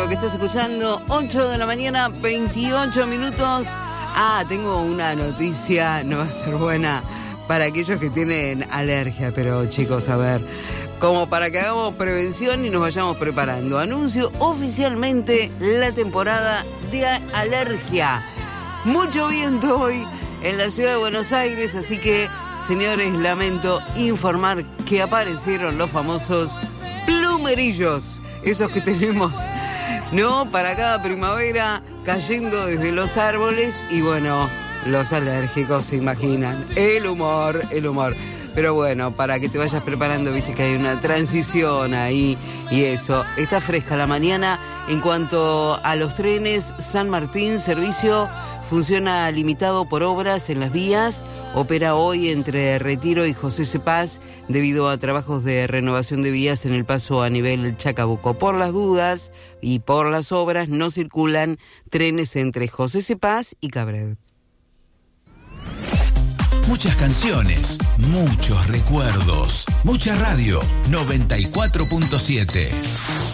lo que estás escuchando. 8 de la mañana, 28 minutos. Tengo una noticia, no va a ser buena para aquellos que tienen alergia, pero chicos, a ver, como para que hagamos prevención y nos vayamos preparando. Anuncio oficialmente la temporada de alergia. Mucho viento hoy en la ciudad de Buenos Aires, así que, señores, lamento informar que aparecieron los famosos plumerillos, esos que tenemos, ¿no? Para cada primavera, cayendo desde los árboles y bueno, los alérgicos se imaginan. El humor. Pero bueno, para que te vayas preparando, viste que hay una transición ahí y eso. Está fresca la mañana. En cuanto a los trenes, San Martín, servicio funciona limitado por obras en las vías. Opera hoy entre Retiro y José Cepaz debido a trabajos de renovación de vías en el paso a nivel Chacabuco. Por las dudas y por las obras no circulan trenes entre José Cepaz y Cabred. Muchas canciones, muchos recuerdos, mucha radio, 94.7.